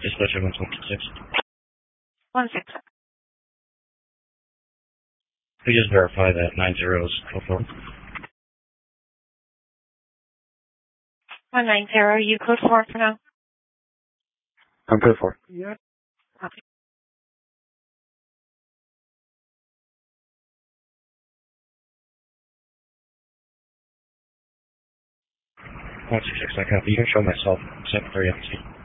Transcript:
Dispatcher 126. 16. Could you just verify that 90 is code 4? 190, you code 4 for now? I'm code 4. Yeah. Okay. 166, I copy. You can show myself, 73 empty.